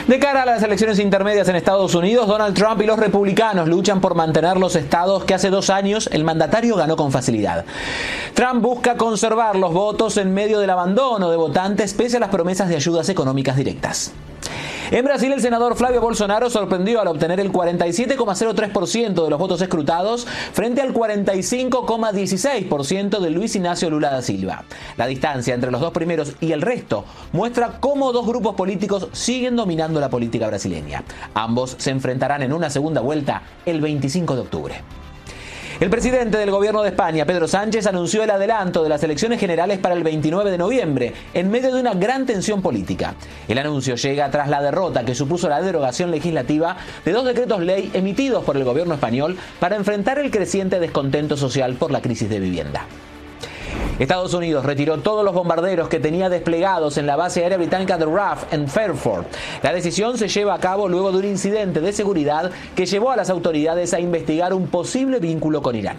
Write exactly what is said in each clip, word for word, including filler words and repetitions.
De cara a las elecciones intermedias en Estados Unidos, Donald Trump y los republicanos luchan por mantener los estados que hace dos años el mandatario ganó con facilidad. Trump busca conservar los votos en medio del abandono de votantes pese a las promesas de ayudas económicas directas. En Brasil, el senador Flavio Bolsonaro sorprendió al obtener el cuarenta y siete coma cero tres por ciento de los votos escrutados frente al cuarenta y cinco coma dieciséis por ciento de Luis Ignacio Lula da Silva. La distancia entre los dos primeros y el resto muestra cómo dos grupos políticos siguen dominando la política brasileña. Ambos se enfrentarán en una segunda vuelta el veinticinco de octubre. El presidente del gobierno de España, Pedro Sánchez, anunció el adelanto de las elecciones generales para el veintinueve de noviembre, en medio de una gran tensión política. El anuncio llega tras la derrota que supuso la derogación legislativa de dos decretos ley emitidos por el gobierno español para enfrentar el creciente descontento social por la crisis de vivienda. Estados Unidos retiró todos los bombarderos que tenía desplegados en la base aérea británica de R A F en Fairford. La decisión se lleva a cabo luego de un incidente de seguridad que llevó a las autoridades a investigar un posible vínculo con Irán.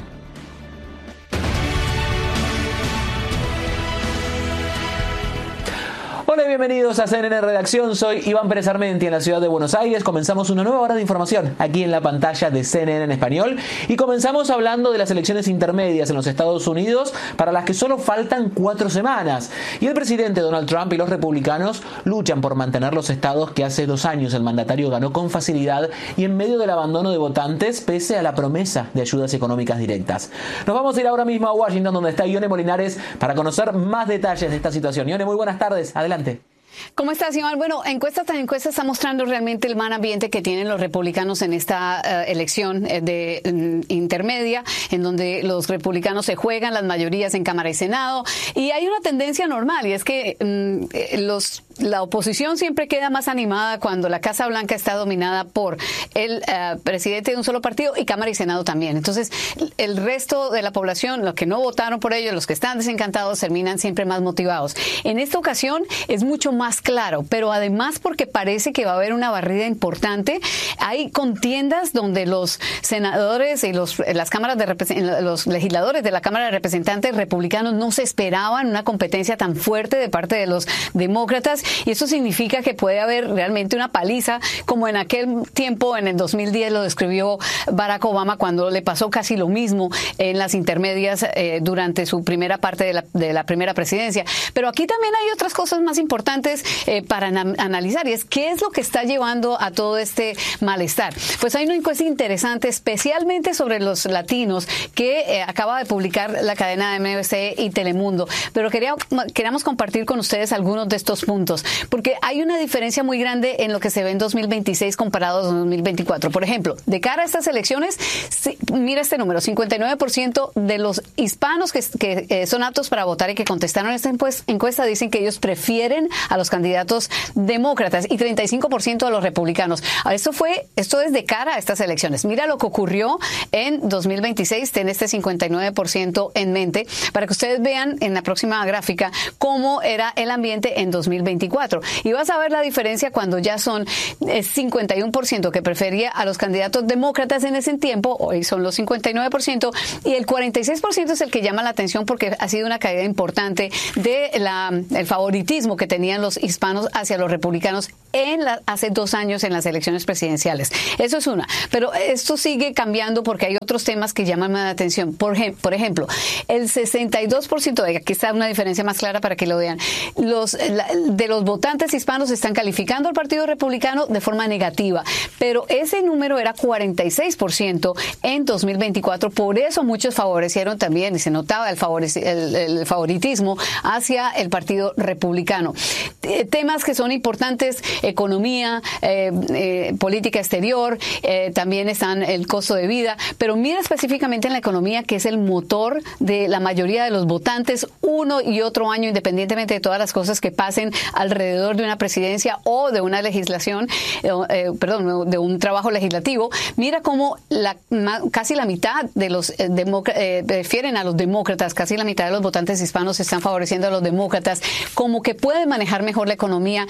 Hola y bienvenidos a C N N Redacción, soy Iván Pérez Armenti en la ciudad de Buenos Aires. Comenzamos una nueva hora de información aquí en la pantalla de C N N en español y comenzamos hablando de las elecciones intermedias en los Estados Unidos para las que solo faltan cuatro semanas. Y el presidente Donald Trump y los republicanos luchan por mantener los estados que hace dos años el mandatario ganó con facilidad y en medio del abandono de votantes pese a la promesa de ayudas económicas directas. Nos vamos a ir ahora mismo a Washington, donde está Ione Molinares, para conocer más detalles de esta situación. Ione, muy buenas tardes. Adelante. ¿Cómo estás, Iván? Bueno, encuesta tras encuesta está mostrando realmente el mal ambiente que tienen los republicanos en esta uh, elección de um, intermedia, en donde los republicanos se juegan las mayorías en Cámara y Senado. Y hay una tendencia normal, y es que um, los la oposición siempre queda más animada cuando la Casa Blanca está dominada por el uh, presidente de un solo partido y Cámara y Senado también. Entonces, el resto de la población, los que no votaron por ellos, los que están desencantados, terminan siempre más motivados. En esta ocasión es mucho más claro, pero además porque parece que va a haber una barrida importante. Hay contiendas donde los senadores y los las cámaras de los legisladores de la Cámara de Representantes republicanos no se esperaban una competencia tan fuerte de parte de los demócratas. Y eso significa que puede haber realmente una paliza, como en aquel tiempo, en el dos mil diez, lo describió Barack Obama, cuando le pasó casi lo mismo en las intermedias eh, durante su primera parte de la, de la primera presidencia. Pero aquí también hay otras cosas más importantes eh, para ana- analizar, y es qué es lo que está llevando a todo este malestar. Pues hay una encuesta interesante, especialmente sobre los latinos, que eh, acaba de publicar la cadena de M B C y Telemundo. Pero quería, queríamos compartir con ustedes algunos de estos puntos, porque hay una diferencia muy grande en lo que se ve en dos mil veintiséis comparado a dos mil veinticuatro. Por ejemplo, de cara a estas elecciones, sí, mira este número, cincuenta y nueve por ciento de los hispanos que, que eh, son aptos para votar y que contestaron esta encuesta dicen que ellos prefieren a los candidatos demócratas y treinta y cinco por ciento a los republicanos. Ahora, esto fue, esto es de cara a estas elecciones. Mira lo que ocurrió en dos mil veintiséis, ten este cincuenta y nueve por ciento en mente, para que ustedes vean en la próxima gráfica cómo era el ambiente en dos mil veinticuatro. Y vas a ver la diferencia cuando ya son eh, cincuenta y uno por ciento que prefería a los candidatos demócratas en ese tiempo, hoy son los cincuenta y nueve por ciento, y el cuarenta y seis por ciento es el que llama la atención porque ha sido una caída importante de la, el favoritismo que tenían los hispanos hacia los republicanos en la, hace dos años en las elecciones presidenciales. Eso es una. Pero esto sigue cambiando porque hay otros temas que llaman más la atención. Por, por ejemplo, el sesenta y dos por ciento, aquí está una diferencia más clara para que lo vean, los, la, de los votantes hispanos están calificando al Partido Republicano de forma negativa, pero ese número era cuarenta y seis por ciento en dos mil veinticuatro, por eso muchos favorecieron también, y se notaba el, favorec- el, el favoritismo hacia el Partido Republicano. Temas que son importantes, economía, eh, eh, política exterior, eh, también están el costo de vida, pero mira específicamente en la economía, que es el motor de la mayoría de los votantes, uno y otro año, independientemente de todas las cosas que pasen alrededor de una presidencia o de una legislación, eh, eh, perdón, de un trabajo legislativo. Mira cómo la, ma, casi la mitad de los eh, eh, prefieren a los demócratas, casi la mitad de los votantes hispanos están favoreciendo a los demócratas, como que pueden manejar mejor la economía.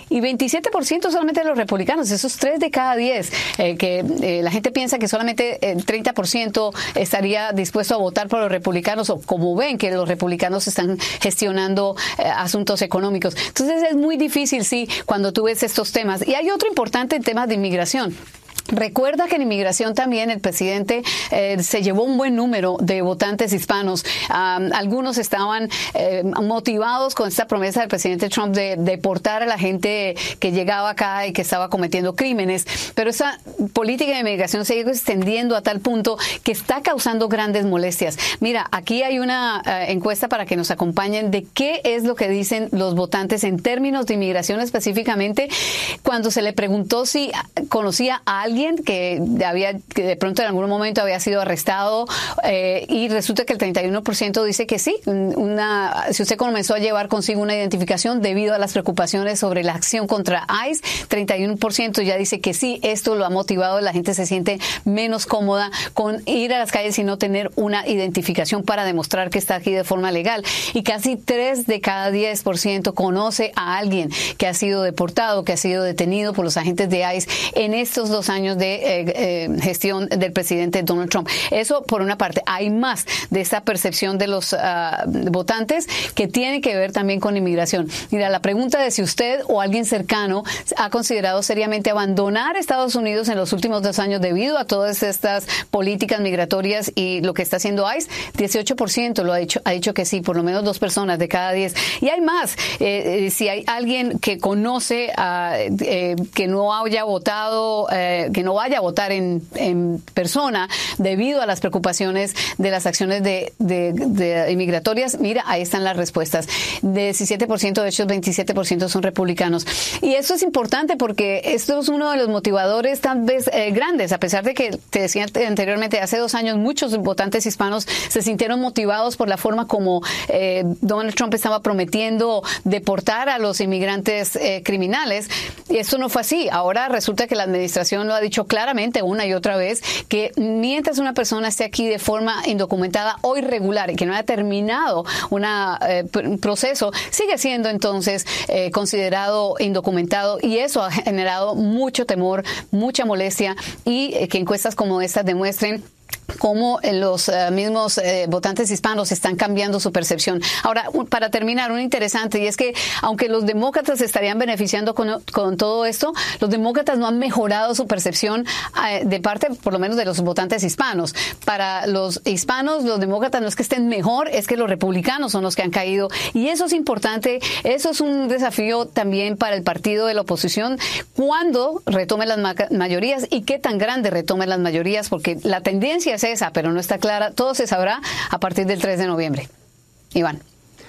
y veintisiete por ciento solamente de los republicanos. Esos tres de cada diez, eh, que eh, la gente piensa que solamente el treinta por ciento estaría dispuesto a votar por los republicanos, o como ven que los republicanos están gestionando eh, asuntos económicos. Entonces es muy difícil, sí, cuando tú ves estos temas. Y hay otro importante en temas de inmigración. Recuerda que en inmigración también el presidente eh, se llevó un buen número de votantes hispanos. Um, algunos estaban eh, motivados con esta promesa del presidente Trump de deportar a la gente que llegaba acá y que estaba cometiendo crímenes. Pero esa política de inmigración se ha ido extendiendo a tal punto que está causando grandes molestias. Mira, aquí hay una uh, encuesta para que nos acompañen de qué es lo que dicen los votantes en términos de inmigración específicamente, cuando se le preguntó si conocía a alguien que había que de pronto en algún momento había sido arrestado, eh, y resulta que el treinta y uno por ciento dice que sí, una, si usted comenzó a llevar consigo una identificación debido a las preocupaciones sobre la acción contra ICE, treinta y uno por ciento ya dice que sí, esto lo ha motivado, la gente se siente menos cómoda con ir a las calles y no tener una identificación para demostrar que está aquí de forma legal, y casi tres de cada diez por ciento conoce a alguien que ha sido deportado, que ha sido detenido por los agentes de ICE en estos dos años de eh, eh, gestión del presidente Donald Trump. Eso por una parte. Hay más de esta percepción de los uh, votantes que tiene que ver también con inmigración. Mira, la pregunta de si usted o alguien cercano ha considerado seriamente abandonar Estados Unidos en los últimos dos años debido a todas estas políticas migratorias y lo que está haciendo ICE, dieciocho por ciento lo ha dicho, ha dicho que sí, por lo menos dos personas de cada diez. Y hay más. Eh, eh, si hay alguien que conoce uh, eh, que no haya votado, eh, que no vaya a votar en, en persona debido a las preocupaciones de las acciones de, de, de inmigratorias, mira, ahí están las respuestas. De diecisiete por ciento de hecho, veintisiete por ciento son republicanos. Y esto es importante porque esto es uno de los motivadores tal vez eh, grandes, a pesar de que te decía anteriormente, hace dos años muchos votantes hispanos se sintieron motivados por la forma como eh, Donald Trump estaba prometiendo deportar a los inmigrantes eh, criminales. Y esto no fue así. Ahora resulta que la administración lo ha dicho claramente una y otra vez, que mientras una persona esté aquí de forma indocumentada o irregular y que no haya terminado una, eh, un proceso, sigue siendo entonces eh, considerado indocumentado, y eso ha generado mucho temor, mucha molestia, y eh, que encuestas como estas demuestren cómo los uh, mismos eh, votantes hispanos están cambiando su percepción. Ahora, para terminar, un interesante, y es que aunque los demócratas estarían beneficiando con, con todo esto, los demócratas no han mejorado su percepción eh, de parte, por lo menos, de los votantes hispanos. Para los hispanos, los demócratas no es que estén mejor, es que los republicanos son los que han caído, y eso es importante. Eso es un desafío también para el partido de la oposición, cuando retome las ma- mayorías y qué tan grande retome las mayorías, porque la tendencia es esa, pero no está clara. Todo se sabrá a partir del tres de noviembre. Iván.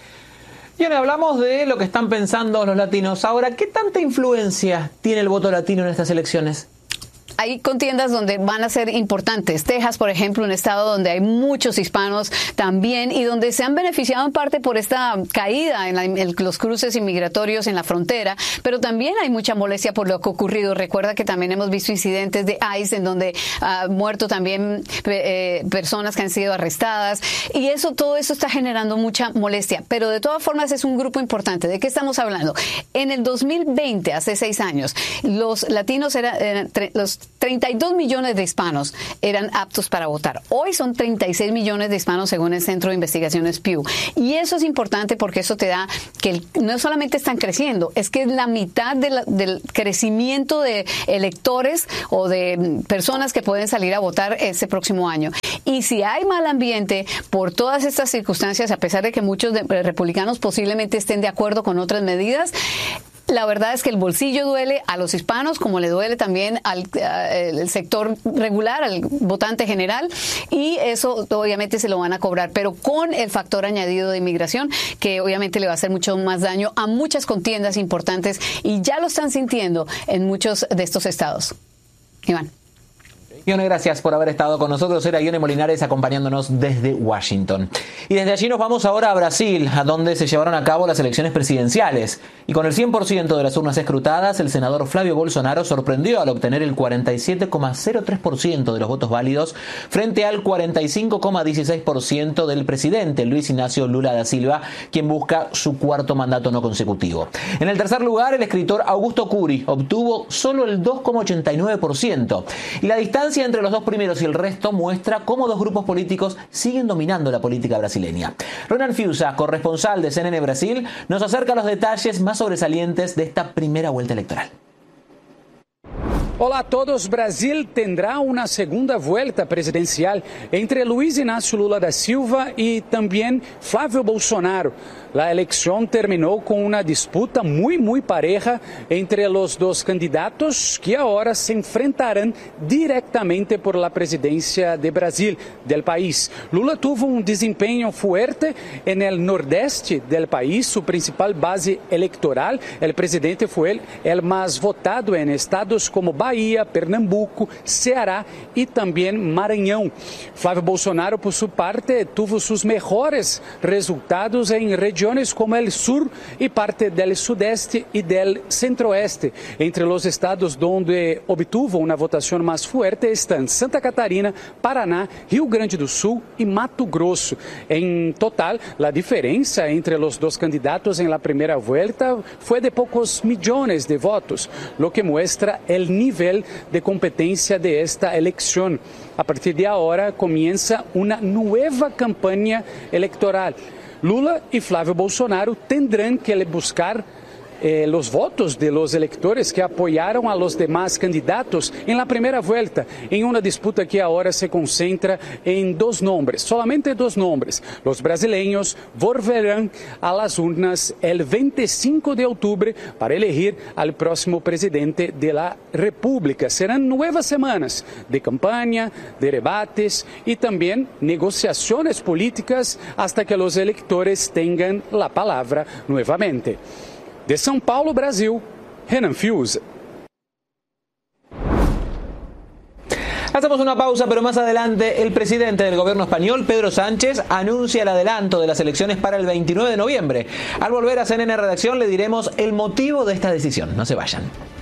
Y ahora hablamos de lo que están pensando los latinos. Ahora, ¿qué tanta influencia tiene el voto latino en estas elecciones? Hay contiendas donde van a ser importantes. Texas, por ejemplo, un estado donde hay muchos hispanos también, y donde se han beneficiado en parte por esta caída en, la, en los cruces inmigratorios en la frontera, pero también hay mucha molestia por lo que ha ocurrido. Recuerda que también hemos visto incidentes de ICE en donde han uh, muerto también eh, personas que han sido arrestadas, y eso, todo eso está generando mucha molestia. Pero de todas formas es un grupo importante. ¿De qué estamos hablando? En el dos mil veinte, hace seis años, los latinos eran, eran los treinta y dos millones de hispanos eran aptos para votar. Hoy son treinta y seis millones de hispanos según el Centro de Investigaciones Pew. Y eso es importante porque eso te da que el, no solamente están creciendo, es que es la mitad de la, del crecimiento de electores o de personas que pueden salir a votar ese próximo año. Y si hay mal ambiente por todas estas circunstancias, a pesar de que muchos de, republicanos posiblemente estén de acuerdo con otras medidas, la verdad es que el bolsillo duele a los hispanos, como le duele también al, al sector regular, al votante general, y eso obviamente se lo van a cobrar, pero con el factor añadido de inmigración, que obviamente le va a hacer mucho más daño a muchas contiendas importantes, y ya lo están sintiendo en muchos de estos estados. Iván. Ione, gracias por haber estado con nosotros. Era Ione Molinares acompañándonos desde Washington. Y desde allí nos vamos ahora a Brasil, a donde se llevaron a cabo las elecciones presidenciales. Y con el cien por ciento de las urnas escrutadas, el senador Flavio Bolsonaro sorprendió al obtener el cuarenta y siete coma cero tres por ciento de los votos válidos frente al cuarenta y cinco coma dieciséis por ciento del presidente Luis Ignacio Lula da Silva, quien busca su cuarto mandato no consecutivo. En el tercer lugar, el escritor Augusto Cury obtuvo solo el dos coma ochenta y nueve por ciento. Y la distancia entre los dos primeros y el resto muestra cómo dos grupos políticos siguen dominando la política brasileña. Ronan Fiusa, corresponsal de C N N Brasil, nos acerca los detalles más sobresalientes de esta primera vuelta electoral. Olá a todos. Brasil tendrá uma segunda vuelta presidencial entre Luiz Inácio Lula da Silva e também Flávio Bolsonaro. La elección terminó con una disputa muy, muy pareja entre los dos candidatos que ahora se enfrentarán directamente por la presidencia de Brasil, del país. Lula tuvo un desempeño fuerte en el nordeste del país, su principal base electoral. El presidente fue el, el más votado en estados como Bahía, Pernambuco, Ceará y también Maranhão. Flávio Bolsonaro, por su parte, tuvo sus mejores resultados en regiones como el sur y parte del sudeste y del centro-oeste. Entre los estados donde obtuvo una votación más fuerte están Santa Catarina, Paraná, Rio Grande do Sul y Mato Grosso. En total, la diferencia entre los dos candidatos en la primera vuelta fue de pocos millones de votos, lo que muestra el nivel de competencia de esta elección. A partir de ahora comienza una nueva campaña electoral. Lula y Flávio Bolsonaro tendrán que buscar eh, los votos de los electores que apoyaron a los demás candidatos en la primera vuelta, en una disputa que ahora se concentra en dos nombres, solamente dos nombres. Los brasileños volverán a las urnas el veinticinco de octubre para elegir al próximo presidente de la República. Serán nuevas semanas de campaña, de debates y también negociaciones políticas hasta que los electores tengan la palabra nuevamente. De São Paulo, Brasil, Renan Fiusa. Hacemos una pausa, pero más adelante el presidente del gobierno español, Pedro Sánchez, anuncia el adelanto de las elecciones para el veintinueve de noviembre. Al volver a C N N Redacción le diremos el motivo de esta decisión. No se vayan.